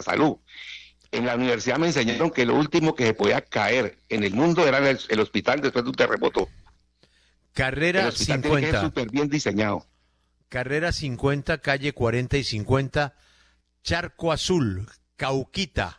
salud. En la universidad me enseñaron que lo último que se podía caer en el mundo era el hospital después de un terremoto. El Carrera hospital tiene que ser 50. súper bien diseñado. Carrera 50, calle 40 y 50, Charco Azul, Cauquita.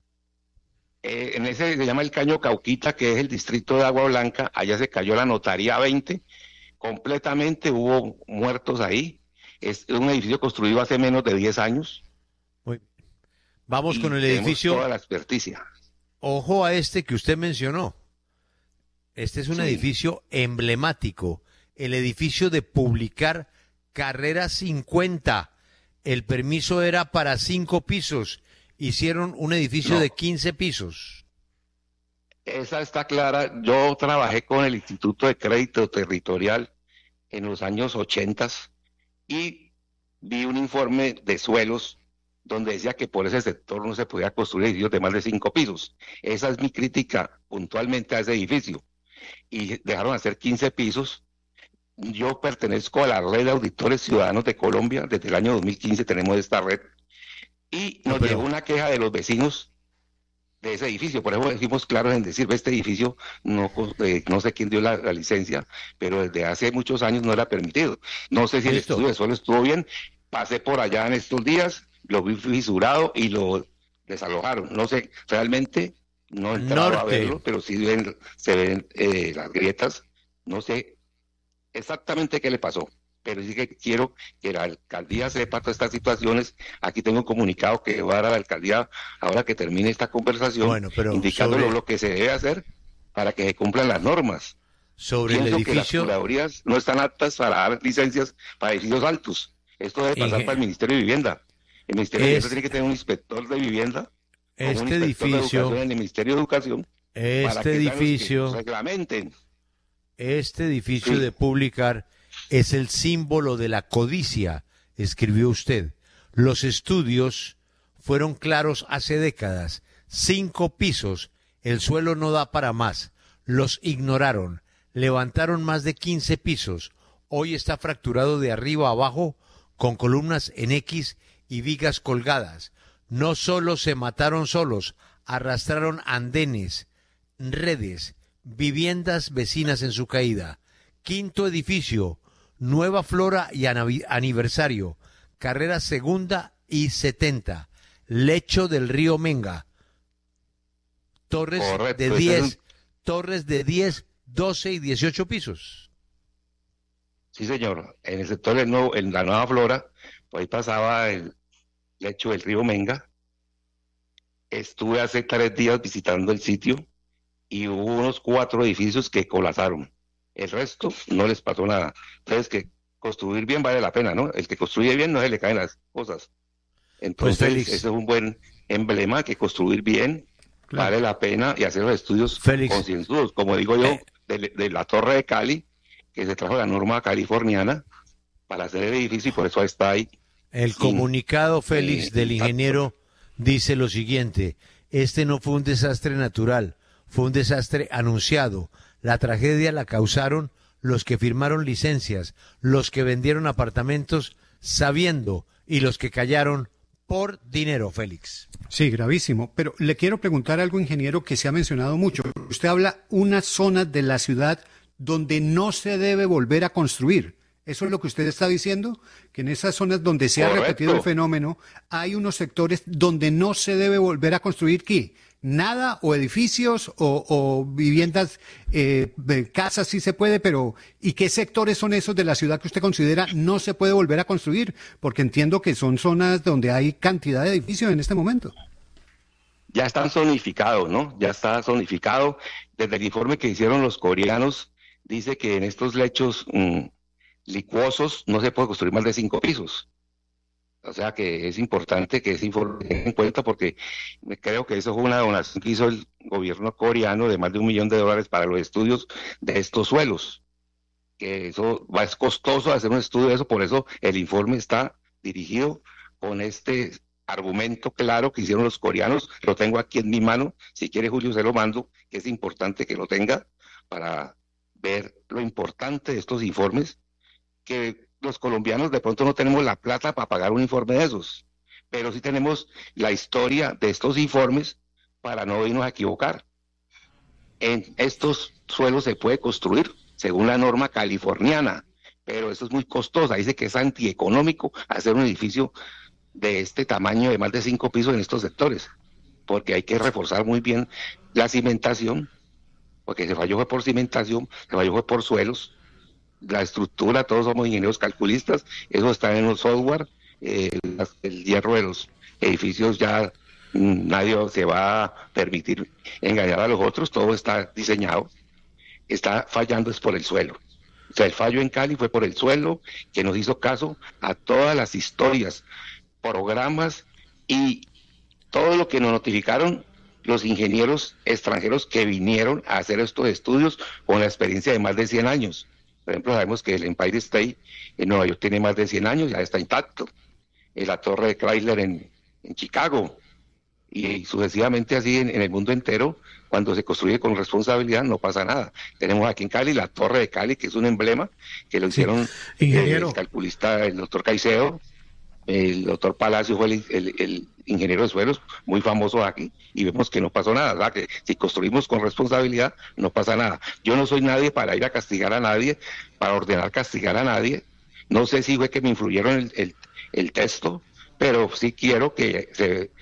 En ese se llama el Caño Cauquita, que es el distrito de Agua Blanca. Allá se cayó la notaría 20, completamente hubo muertos ahí. Es un edificio construido hace menos de 10 años Muy- Vamos y con el tenemos edificio. toda la experticia. Ojo a este que usted mencionó. Este es un Sí. edificio emblemático, el edificio de Publicar, Carrera 50. El permiso era para 5 pisos. Hicieron un edificio No, de 15 pisos. esa está clara. Yo trabajé con el Instituto de Crédito Territorial en los años 80 y vi un informe de suelos donde decía que por ese sector no se podía construir edificios de más de 5 pisos. Esa es mi crítica puntualmente a ese edificio. Y dejaron hacer 15 pisos. Yo pertenezco a la red de auditores ciudadanos de Colombia. Desde el año 2015 tenemos esta red. Y No, nos llegó pero una queja de los vecinos de ese edificio. Por eso fuimos claros en decir, este edificio no sé quién dio la licencia, pero desde hace muchos años no era permitido. No sé si el listo. estudio de suelo estuvo bien. Pasé por allá en estos días, lo vi fisurado y lo desalojaron. No sé, realmente no he entrado a Norte. verlo, pero sí se ven las grietas. No sé exactamente qué le pasó, pero sí que quiero que la alcaldía sepa todas estas situaciones. Aquí tengo un comunicado que va a dar a la alcaldía ahora que termine esta conversación, Bueno, pero indicándole lo que se debe hacer para que se cumplan las normas. sobre el Pienso que las edificio, curadurías no están aptas para dar licencias para edificios altos. Esto debe pasar para el inge- Ministerio de Vivienda. El Ministerio de Vivienda es, tiene que tener un inspector de vivienda con un este inspector de educación edificio, en el Ministerio de Educación para este que sean los que edificio, reglamenten. este edificio Sí, de Publicar es el símbolo de la codicia, escribió usted. Los estudios fueron claros hace décadas. 5 pisos, el suelo no da para más. Los ignoraron. Levantaron más de 15 pisos. Hoy está fracturado de arriba a abajo con columnas en X y vigas colgadas. No solo se mataron solos, arrastraron andenes, redes, viviendas vecinas en su caída. Quinto edificio, Nueva Flora y aniversario, carrera segunda y 70, lecho del río Menga, torres de correcto. Ese es 10, torres de 10, 12 y 18 pisos. Sí, señor. En el sector del nuevo, en la Nueva Flora, pues ahí pasaba el lecho del río Menga. Estuve hace 3 días visitando el sitio y hubo unos 4 edificios que colapsaron. El resto no les pasó nada. Entonces, que construir bien vale la pena, ¿no? El que construye bien no se le caen las cosas. Pues Entonces, ese Félix, es un buen emblema que construir bien Claro. vale la pena y hacer los estudios Félix, concienzudos. Como digo yo, eh, de la Torre de Cali, que se trajo la norma californiana para hacer el edificio y por eso está ahí el sin comunicado, Félix, del impacto. ingeniero dice lo siguiente: este no fue un desastre natural, fue un desastre anunciado. La tragedia la causaron los que firmaron licencias, los que vendieron apartamentos sabiendo y los que callaron por dinero, Félix. Sí, gravísimo. Pero le quiero preguntar algo, ingeniero, que se ha mencionado mucho. Usted habla una zona de la ciudad donde no se debe volver a construir. ¿Eso es lo que usted está diciendo? Que en esas zonas donde se ha repetido el Correcto. fenómeno, hay unos sectores donde no se debe volver a construir, ¿qué? Nada, o edificios, o viviendas, casas sí se puede, pero ¿y qué sectores son esos de la ciudad que usted considera no se puede volver a construir? Porque entiendo que son zonas donde hay cantidad de edificios en este momento. Ya están zonificados, ¿no? Ya está zonificado. Desde el informe que hicieron los coreanos, dice que en estos lechos licuosos no se puede construir más de 5 pisos. O sea que es importante que ese informe tenga en cuenta porque creo que eso fue una donación que hizo el gobierno coreano de más de $1 millón para los estudios de estos suelos. Que eso es costoso hacer un estudio de eso, por eso el informe está dirigido con este argumento claro que hicieron los coreanos. Lo tengo aquí en mi mano, si quiere Julio se lo mando, que es importante que lo tenga para ver lo importante de estos informes, que los colombianos de pronto no tenemos la plata para pagar un informe de esos, pero sí tenemos la historia de estos informes para no irnos a equivocar. En estos suelos se puede construir según la norma californiana, pero eso es muy costoso. Dice que es antieconómico hacer un edificio de este tamaño de más de 5 pisos en estos sectores, porque hay que reforzar muy bien la cimentación, porque se falló fue por cimentación, se falló fue por suelos, la estructura, todos somos ingenieros calculistas, eso está en los software, el hierro de los edificios ya nadie se va a permitir engañar a los otros, todo está diseñado, está fallando es por el suelo. O sea, el fallo en Cali fue por el suelo, que nos hizo caso a todas las historias, programas y todo lo que nos notificaron los ingenieros extranjeros que vinieron a hacer estos estudios con la experiencia de más de 100 años. Por ejemplo, sabemos que el Empire State en Nueva York tiene más de 100 años, ya está intacto. La torre de Chrysler en Chicago, y sucesivamente así en el mundo entero, cuando se construye con responsabilidad no pasa nada. Tenemos aquí en Cali la Torre de Cali, que es un emblema, que lo hicieron el calculista, el doctor Caicedo, el doctor Palacio fue el ingeniero de suelos, muy famoso aquí, y vemos que no pasó nada, ¿verdad? Que si construimos con responsabilidad no pasa nada. Yo no soy nadie para ir a castigar a nadie, para ordenar castigar a nadie. No sé si fue que me influyeron el texto, pero sí quiero que se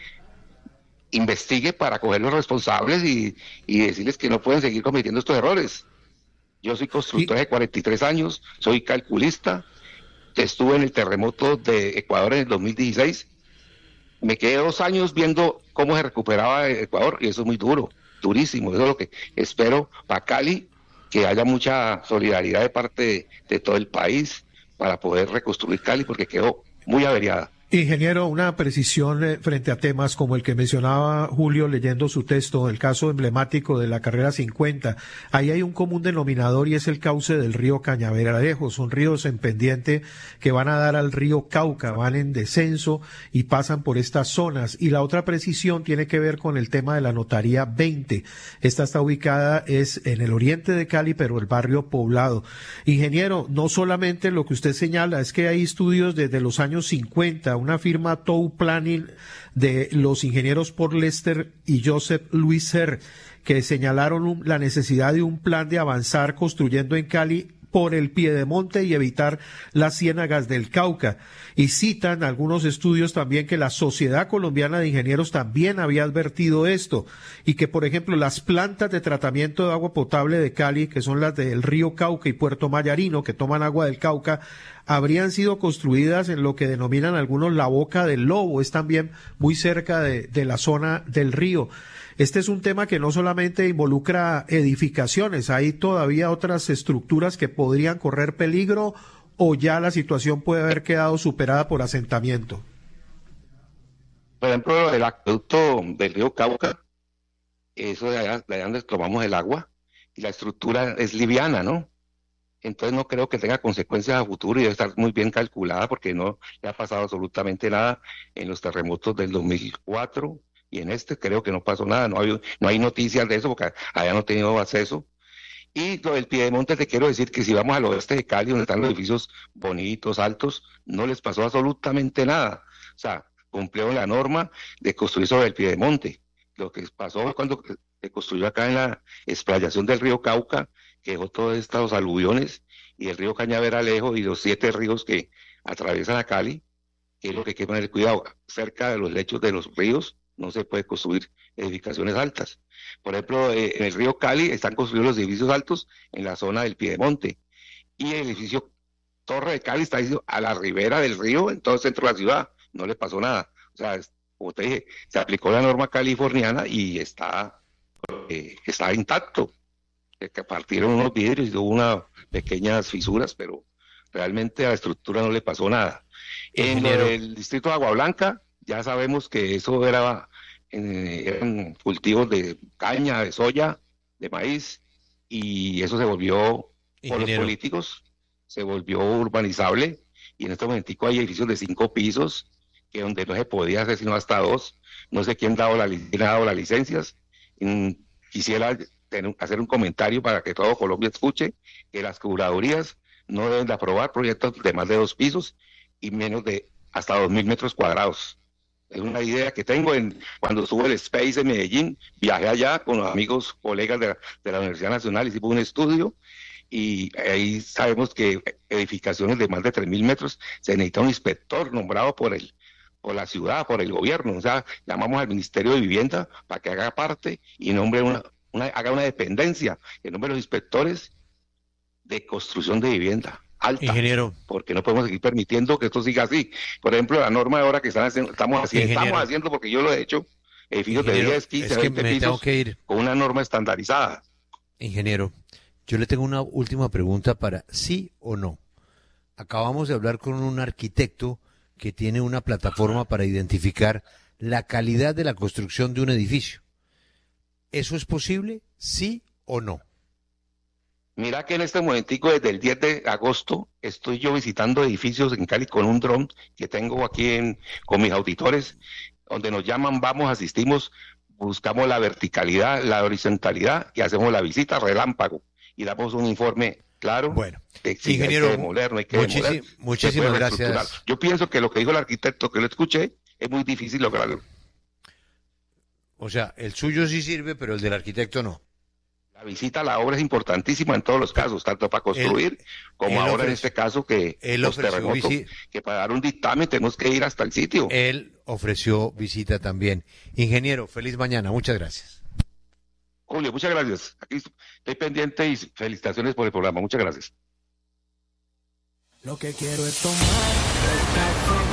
investigue para coger los responsables y decirles que no pueden seguir cometiendo estos errores. Yo soy constructor de 43 años, soy calculista, estuve en el terremoto de Ecuador en el 2016, me quedé 2 años viendo cómo se recuperaba Ecuador y eso es muy duro, durísimo. Eso es lo que espero para Cali, que haya mucha solidaridad de parte de todo el país para poder reconstruir Cali, porque quedó muy averiada. Ingeniero, una precisión frente a temas como el que mencionaba Julio leyendo su texto, el caso emblemático de la carrera 50. Ahí hay un común denominador y es el cauce del río Cañaveral. Son ríos en pendiente que van a dar al río Cauca, van en descenso y pasan por estas zonas. Y la otra precisión tiene que ver con el tema de la notaría 20. Esta está ubicada es en el oriente de Cali, pero el barrio Poblado. Ingeniero, no solamente lo que usted señala, es que hay estudios desde los años 50, una firma Tow Planning de los ingenieros Paul Lester y Joseph Louis Herr, que señalaron la necesidad de un plan de avanzar construyendo en Cali por el piedemonte y evitar las ciénagas del Cauca. Y citan algunos estudios también que la Sociedad Colombiana de Ingenieros también había advertido esto, y que, por ejemplo, las plantas de tratamiento de agua potable de Cali, que son las del río Cauca y Puerto Mayarino, que toman agua del Cauca, habrían sido construidas en lo que denominan algunos la Boca del Lobo, es también muy cerca de la zona del río. Este es un tema que no solamente involucra edificaciones, hay todavía otras estructuras que podrían correr peligro, o ya la situación puede haber quedado superada por asentamiento. Por ejemplo, el acueducto del río Cauca, eso de allá donde tomamos el agua, y la estructura es liviana, ¿no? Entonces no creo que tenga consecuencias a futuro y debe estar muy bien calculada porque no le ha pasado absolutamente nada en los terremotos del 2004 y en este creo que no pasó nada, no hay noticias de eso porque allá no he tenido acceso. Y lo del piedemonte te quiero decir que si vamos al oeste de Cali, donde están los edificios bonitos, altos, no les pasó absolutamente nada. O sea, cumplieron la norma de construir sobre el piedemonte. Lo que pasó fue cuando se construyó acá en la explayación del río Cauca, que dejó todos estos aluviones, y el río Cañaveralejo y los 7 ríos que atraviesan a Cali, que es lo que hay que tener cuidado. Cerca de los lechos de los ríos no se puede construir edificaciones altas. Por ejemplo, en el río Cali están construidos los edificios altos en la zona del piedemonte, y el edificio Torre de Cali está a la ribera del río, en todo el centro de la ciudad, no le pasó nada. O sea, como te dije, se aplicó la norma californiana y está intacto. Que partieron unos vidrios y hubo unas pequeñas fisuras, pero realmente a la estructura no le pasó nada. En el distrito de Agua Blanca, ya sabemos que eso eran cultivos de caña, de soya, de maíz, y eso se volvió, por los políticos, se volvió urbanizable, y en este momentico hay edificios de 5 pisos, que donde no se podía hacer sino hasta 2, no sé quién ha dado las licencias. Quisiera hacer un comentario para que todo Colombia escuche que las curadurías no deben de aprobar proyectos de más de 2 pisos y menos de hasta 2.000 metros cuadrados. Es una idea que tengo. Cuando estuve el Space en Medellín, viajé allá con los amigos, colegas de la Universidad Nacional, hicimos un estudio y ahí sabemos que edificaciones de más de 3.000 metros se necesita un inspector nombrado por la ciudad, por el gobierno. O sea, llamamos al Ministerio de Vivienda para que haga parte y nombre haga una dependencia en nombre de los inspectores de construcción de vivienda alta. Ingeniero. Porque no podemos seguir permitiendo que esto siga así. Por ejemplo, la norma de ahora que estamos haciendo, porque yo lo he hecho, edificios de 10, 15, 20 pisos, con una norma estandarizada. Ingeniero, yo le tengo una última pregunta para sí o no. Acabamos de hablar con un arquitecto que tiene una plataforma para identificar la calidad de la construcción de un edificio. ¿Eso es posible? ¿Sí o no? Mira que en este momentico, desde el 10 de agosto, estoy yo visitando edificios en Cali con un dron que tengo aquí con mis auditores, donde nos llaman, vamos, asistimos, buscamos la verticalidad, la horizontalidad y hacemos la visita relámpago y damos un informe claro. Bueno, de si ingeniero, hay que demoler, no hay que demoler. Muchísimas gracias. Yo pienso que lo que dijo el arquitecto que lo escuché es muy difícil lograrlo. O sea, el suyo sí sirve, pero el del arquitecto no. La visita a la obra es importantísima en todos los casos, tanto para construir como ahora en este caso que los terremotos, que para dar un dictamen tenemos que ir hasta el sitio. Él ofreció visita también. Ingeniero, feliz mañana, muchas gracias. Julio, muchas gracias. Aquí estoy pendiente y felicitaciones por el programa. Muchas gracias. Lo que quiero es tomar el café.